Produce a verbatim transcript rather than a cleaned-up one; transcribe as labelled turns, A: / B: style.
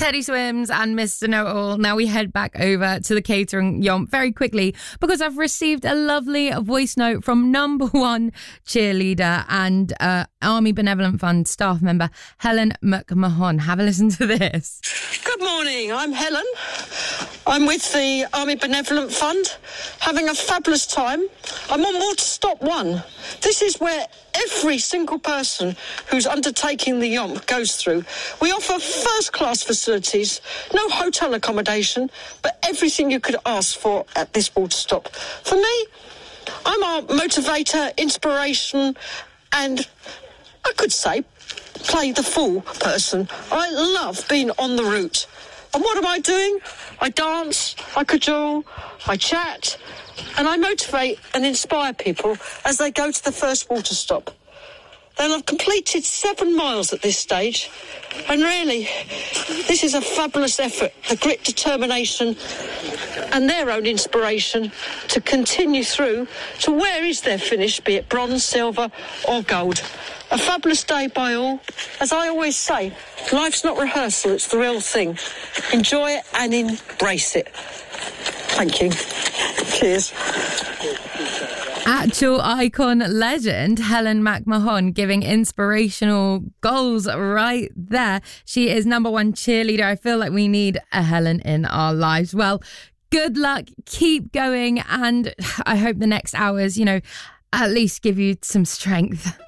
A: Teddy Swims and Mister Know-It-All. Now we head back over to the catering yomp very quickly because I've received a lovely voice note from number one cheerleader and uh, Army Benevolent Fund staff member Helen McMahon. Have a listen to this.
B: Good morning, I'm Helen. I'm with the Army Benevolent Fund, having a fabulous time. I'm on Water Stop one. This is where every single person who's undertaking the yomp goes through. We offer first-class facilities, no hotel accommodation, but everything you could ask for at this water stop. For me, I'm our motivator, inspiration, and I could say play the fool person. I love being on the route. And what am I doing? I dance, I cajole, I chat, and I motivate and inspire people as they go to the first water stop. They'll have completed seven miles at this stage, and really, this is a fabulous effort, the grit, determination, and their own inspiration to continue through to where is their finish, be it bronze, silver or gold. A fabulous day by all. As I always say, life's not rehearsal, it's the real thing. Enjoy it and embrace it. Thank you. Cheers.
A: Actual icon legend Helen McMahon giving inspirational goals right there. She is number one cheerleader. I feel like we need a Helen in our lives. Well, good luck, keep going, and I hope the next hours, you know, at least give you some strength.